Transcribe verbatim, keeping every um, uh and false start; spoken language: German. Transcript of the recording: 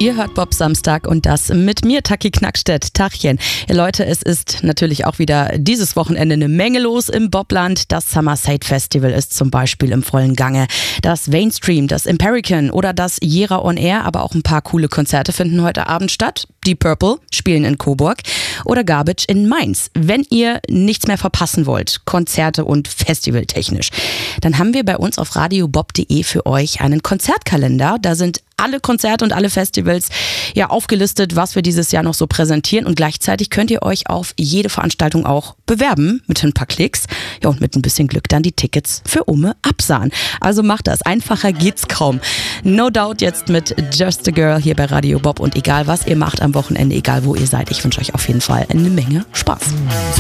Ihr hört Bob Samstag und das mit mir, Taki Knackstedt. Tachchen. Ja, Leute, es ist natürlich auch wieder dieses Wochenende eine Menge los im Bobland. Das Summer Side Festival ist zum Beispiel im vollen Gange. Das Mainstream, das Empirican oder das Jera on Air, aber auch ein paar coole Konzerte finden heute Abend statt. Deep Purple spielen in Coburg oder Garbage in Mainz. Wenn ihr nichts mehr verpassen wollt, Konzerte und Festival technisch, dann haben wir bei uns auf radio bob punkt de für euch einen Konzertkalender. Da sind alle Konzerte und alle Festivals ja aufgelistet, was wir dieses Jahr noch so präsentieren, und gleichzeitig könnt ihr euch auf jede Veranstaltung auch bewerben mit ein paar Klicks. Ja, und mit ein bisschen Glück dann die Tickets für Umme absahen. Also macht das, einfacher geht's kaum. No Doubt jetzt mit Just a Girl hier bei Radio Bob, und egal was ihr macht am Wochenende, egal wo ihr seid, ich wünsche euch auf jeden Fall eine Menge Spaß.